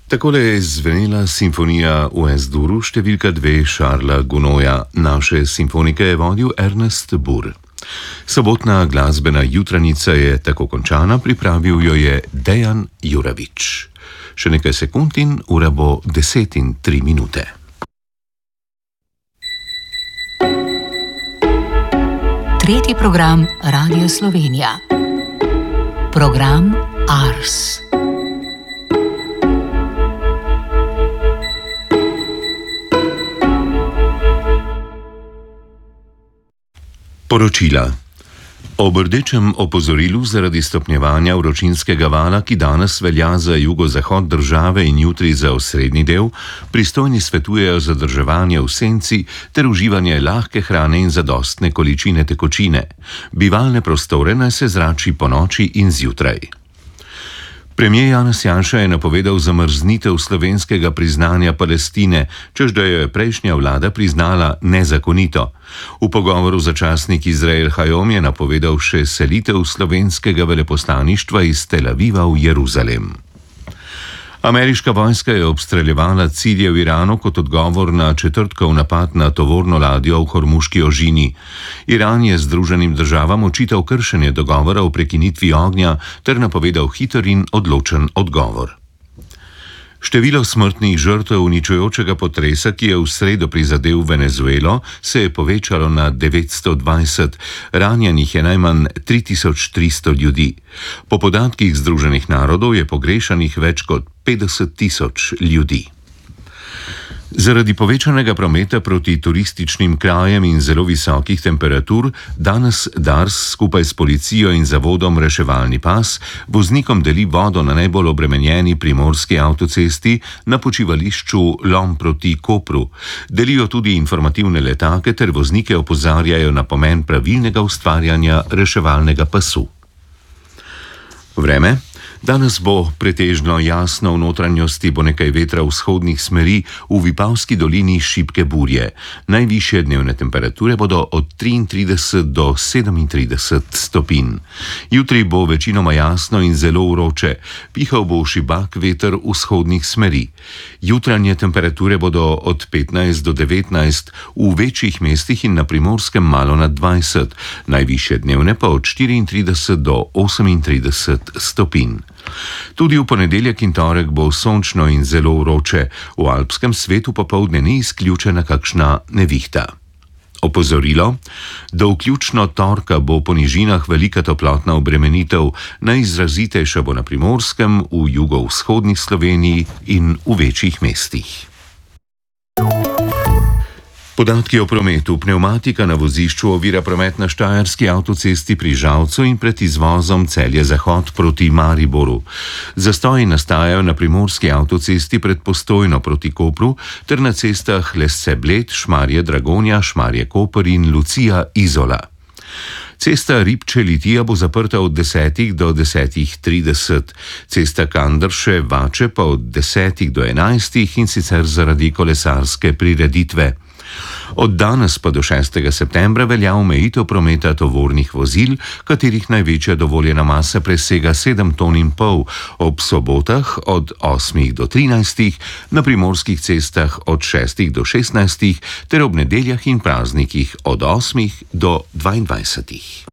Takole je zvenela simfonija v S-duru številka 2 Charlesa Gounoda. Naše simfonike je vodil Ernest Burr. Sobotna glasbena jutranica je tako končana, pripravil jo je Dejan Juravič. Še nekaj sekund in ura bo 10:03. Tretji program Radio Slovenija. Program Ars. Poročila. Ob rdečem opozorilu zaradi stopnjevanja vročinskega vala, ki danes velja za jugozahod države in jutri za osrednji del, pristojni svetujejo zadrževanje v senci ter uživanje lahke hrane in zadostne količine tekočine. Bivalne prostore naj se zrači ponoči in zjutraj. Premijer Janez Janša je napovedal zamrznitev slovenskega priznanja Palestine, češ da jo je prejšnja vlada priznala nezakonito. V pogovoru za časnik Izrael Hayom je napovedal še selitev slovenskega veleposlaništva iz Tel Aviva v Jeruzalem. Ameriška vojska je obstreljevala cilje v Iranu kot odgovor na četrtkov napad na tovorno ladjo v Hormuški ožini. Iran je Združenim državam očital kršenje dogovora o prekinitvi ognja ter napovedal hiter in odločen odgovor. Število smrtnih žrtev uničujočega potresa, ki je v sredo prizadel Venezuelo, se je povečalo na 920, ranjenih je najmanj 3300 ljudi. Po podatkih Združenih narodov je pogrešanih več kot 50.000 ljudi. Zaradi povečanega prometa proti turističnim krajem in zelo visokih temperatur danes Dars skupaj s policijo in zavodom Reševalni pas voznikom deli vodo na najbolj obremenjeni primorski avtocesti na počivališču Lom proti Kopru. Delijo tudi informativne letake ter voznike opozarjajo na pomen pravilnega ustvarjanja reševalnega pasu. Vreme. Danes bo pretežno jasno, v notranjosti bo nekaj vetra vzhodnih smeri, v Vipavski dolini šibke burje. Najvišje dnevne temperature bodo od 33 do 37 stopinj. Jutri bo večinoma jasno in zelo vroče, pihal bo šibak veter vzhodnih smeri. Jutranje temperature bodo od 15 do 19, v večjih mestih in na Primorskem malo nad 20, najvišje dnevne pa od 34 do 38 stopinj. Tudi v ponedeljek in torek bo sončno in zelo vroče, v alpskem svetu popoldne ni izključena kakšna nevihta. Opozorilo: do vključno torka bo po nižinah velika toplotna obremenitev, najizrazitejša bo na Primorskem, v jugovzhodni Sloveniji in v večjih mestih. Podatki o prometu. Pnevmatika na vozišču ovira promet na štajerski avtocesti pri Žalcu in pred izvozom Celje-Zahod proti Mariboru. Zastoji nastajajo na primorski avtocesti pred Postojno proti Kopru ter na cestah Lesce-Bled, Šmarje-Dragonja, Šmarje-Koper in Lucija-Izola. Cesta Ribče-Litija bo zaprta od 10 do 10:30, cesta Kandrše-Vače pa od 10 do 11 in sicer zaradi kolesarske prireditve. Od danes pa do 6. septembra velja omejitev prometa tovornih vozil, katerih največja dovoljena masa presega 7,5 ton, ob sobotah od 8 do 13, na primorskih cestah od 6 do 16 ter ob nedeljah in praznikih od 8 do 22.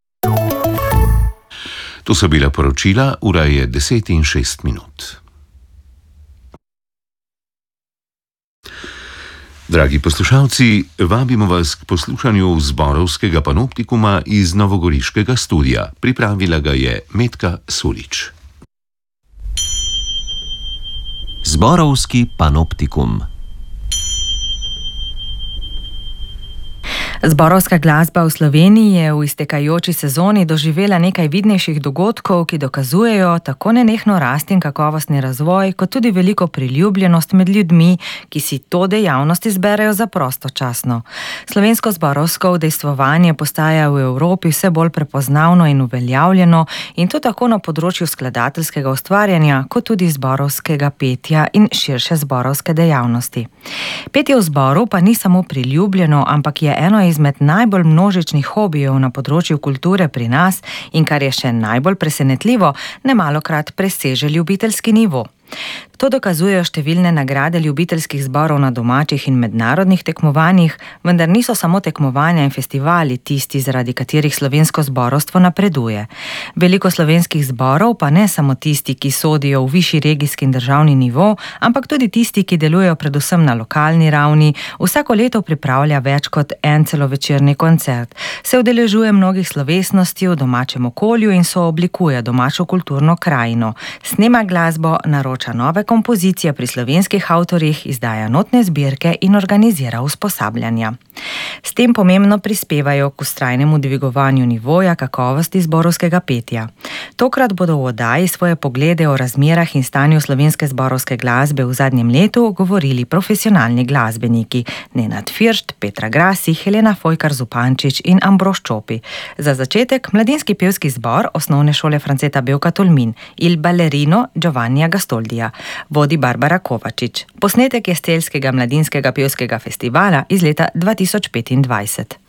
To so bila poročila, ura je 10:06. Dragi poslušalci, vabimo vas k poslušanju zborovskega panoptikuma iz novogoriškega studia. Pripravila ga je Metka Sulič. Zborovski panoptikum. Zborovska glasba v Sloveniji je v iztekajoči sezoni doživela nekaj vidnejših dogodkov, ki dokazujejo tako nenehno rast in kakovostni razvoj, kot tudi veliko priljubljenost med ljudmi, ki si to dejavnost izberejo za prostočasno. Slovensko zborovsko udejstvovanje postaja v Evropi vse bolj prepoznavno in uveljavljeno, in to tako na področju skladateljskega ustvarjanja, kot tudi zborovskega petja in širše zborovske dejavnosti. Petje v zboru pa ni samo priljubljeno, ampak je eno izmed najbolj množičnih hobijev na področju kulture pri nas in, kar je še najbolj presenetljivo, nemalokrat preseže ljubiteljski nivo. To dokazujejo številne nagrade ljubiteljskih zborov na domačih in mednarodnih tekmovanjih, vendar niso samo tekmovanja in festivali tisti, zaradi katerih slovensko zborovstvo napreduje. Veliko slovenskih zborov, pa ne samo tisti, ki sodijo v višji regijski in državni nivo, ampak tudi tisti, ki delujejo predvsem na lokalni ravni, vsako leto pripravlja več kot en celovečerni koncert, se udeležuje mnogih slovesnosti v domačem okolju in sooblikuje domačo kulturno krajino, snema glasbo, naroča nove kompozicije pri slovenskih avtorjih, izdaja notne zbirke in organizira usposabljanja. S tem pomembno prispevajo k vztrajnemu dvigovanju nivoja kakovosti zborovskega petja. Tokrat bodo v oddaji svoje poglede o razmerah in stanju slovenske zborovske glasbe v zadnjem letu govorili profesionalni glasbeniki Nenad Firšt, Petra Grasi, Helena Fojkar-Zupančič in Ambrož Čopi. Za začetek mladinski pevski zbor osnovne šole Franceta Bevka Tolmin, Il Ballerino Giovannija Gastoldija, vodi Barbara Kovačič. Posnetek je s Celjskega mladinskega pevskega festivala iz leta 2025.